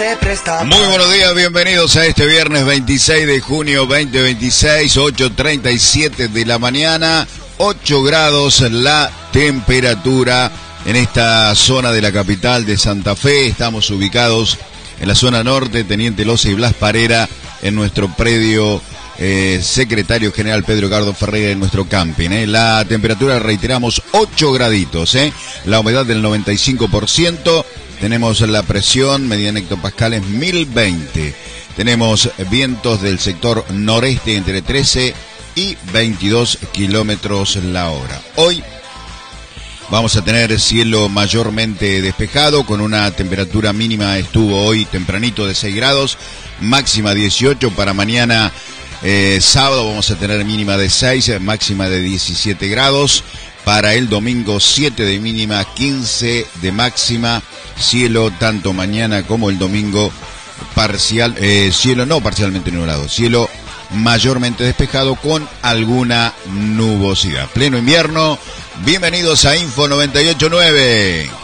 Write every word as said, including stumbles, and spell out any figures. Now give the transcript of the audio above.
Muy buenos días, bienvenidos a este viernes veintiséis de junio veinte veintiséis, ocho treinta y siete de la mañana, ocho grados la temperatura en esta zona de la capital de Santa Fe. Estamos ubicados en la zona norte, Teniente Loza y Blas Parera, en nuestro predio eh, Secretario General Pedro Gardo Ferreira, en nuestro camping. Eh. La temperatura, reiteramos, ocho graditos, eh. La humedad del noventa y cinco por ciento. Tenemos la presión media en hectopascales mil veinte. Tenemos vientos del sector noreste entre trece y veintidós kilómetros la hora. Hoy vamos a tener cielo mayormente despejado, con una temperatura mínima, estuvo hoy tempranito, de seis grados, máxima dieciocho. Para mañana eh, sábado vamos a tener mínima de seis, máxima de diecisiete grados. Para el domingo siete de mínima, quince de máxima. Cielo tanto mañana como el domingo parcial, eh, cielo no parcialmente nublado, cielo mayormente despejado con alguna nubosidad. Pleno invierno. Bienvenidos a Info noventa y ocho nueve.